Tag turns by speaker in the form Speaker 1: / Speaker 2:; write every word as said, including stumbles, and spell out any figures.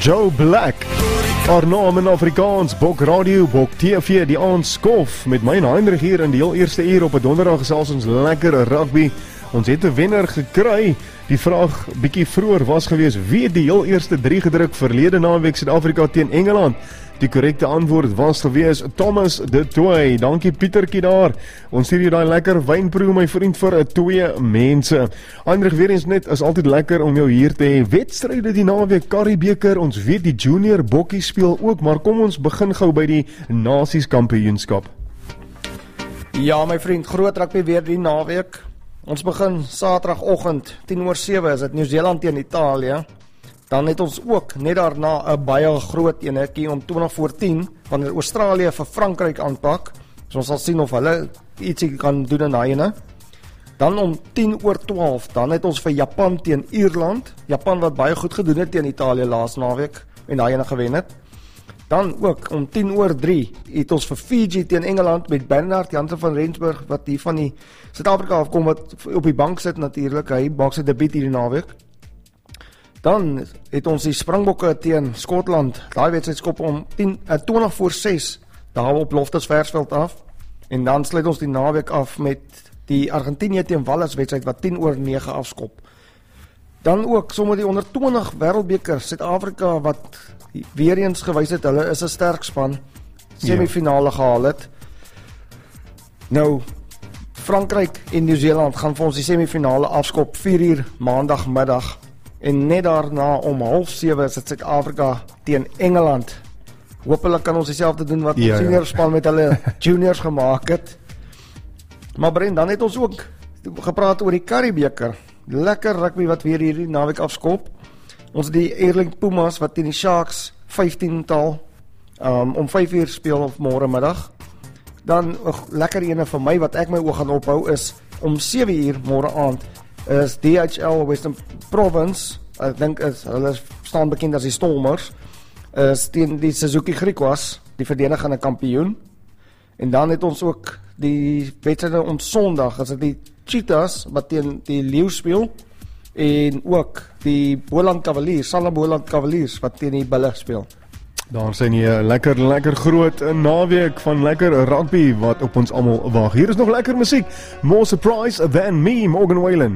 Speaker 1: Joe Black. Haar naam in Afrikaans, Bok Radio, Bok T V, die aanskof met my en Heinrich hier in die heel eerste uur op 'n donderdag gesels ons lekker rugby. Ons het 'n wenner gekry. Die vraag bietjie vroeër was gewees, wie het die heel eerste drie gedruk verlede naweek Suid-Afrika teen Engeland? Die korrekte antwoord was gewees Thomas de Toey. Dankie Pietertjie daar. Ons stuur jou daai lekker wynproe my vriend vir twee mense. Heinrich, weer eens net, is altyd lekker om jou hier te hê. Wedstryde die naweek, Currie-beker, ons weet die junior bokkie speel ook, maar kom ons begin gou by die Nasies Kampioenskap.
Speaker 2: Ja my vriend, groot rugby weer die naweek. Ons begin Saterdagoggend tien oor sewe is dit Nieu-Seeland teen Italië. Dan het ons ook net daarna 'n baie groot enetjie om twintig voor tien wanneer Australië vir Frankryk aanpak. So ons sal sien of hulle ietsie kan doen in daai ene. Dan om tien oor twaalf, dan het ons vir Japan teen Ierland. Japan wat baie goed gedoen het teen Italië laas naweek en daai ene gewen het. Dan ook om tien oor drie het ons vir Fiji teen Engeland met Bernard Jansen van Rensburg wat hier van die Suid-Afrika afkom wat op die bank sit natuurlik. Hy maak sy debuut hierdie naweek. Dan het ons die Springbokke teen Skotland. Daai wedstryd skop om twintig voor ses daar op Loftus Versveld af. En dan sluit ons die naweek af met die Argentinië teen Wallis wedstryd wat tien oor nege afskop. Dan ook sommer die onder twintig wêreldbeker Suid-Afrika wat weer eens gewys het hulle is 'n sterk span. Semifinale gehaal het. Nou Frankryk en Nieu-Seeland gaan vir ons die semifinale afskop vier uur maandagmiddag. En net daarna om half sewe is dit Suid-Afrika teen Engeland. Hoopelik kan ons dieselfde doen wat
Speaker 1: ja,
Speaker 2: ons senior span met hulle juniors gemaak het. Maar Brent, dan het ons ook gepraat oor die Currie-beker. Lekker rugby wat weer hierdie naweek afskop. Ons die Erling Pumas wat teen die Sharks vyftien tal um, om vyf uur speel op môre middag. Dan 'n lekker ene vir my wat ek my oog gaan ophou is om sewe uur môre aand is D H L Western Province, ek dink is hulle staan bekend as die Stormers, is teen die Suzuki Griquas, die verdedigende kampioen. En dan het ons ook die wedstryde om Sondag, is dit die Cheetahs wat teen die Leeu speel en ook die Boland Cavaliers, Sanlam Boland Cavaliers wat teen die Bulle speel.
Speaker 1: Daar sien jy 'n lekker lekker groot naweek van lekker rugby wat op ons almal wag. Hier is nog lekker musiek. More Surprise Than Me, Morgan Wallen.